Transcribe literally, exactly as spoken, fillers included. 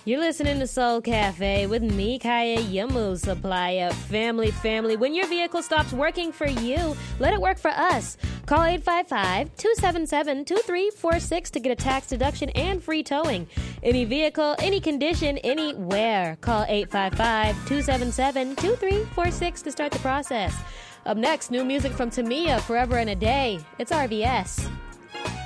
You're listening to Soul Cafe with me, Kaya, your move supplier. Family, family, when your vehicle stops working for you, let it work for us. Call eight five five, two seven seven, two three four six to get a tax deduction and free towing. Any vehicle, any condition, anywhere. Call eight five five, two seven seven, two three four six to start the process. Up next, new music from Tamia, Forever and a Day. It's R V S.